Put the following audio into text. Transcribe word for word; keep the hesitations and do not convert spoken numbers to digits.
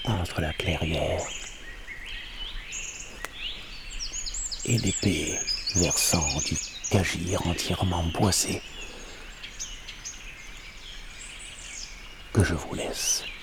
entre la clairière et l'épais versant du cagir entièrement boisé, que je vous laisse.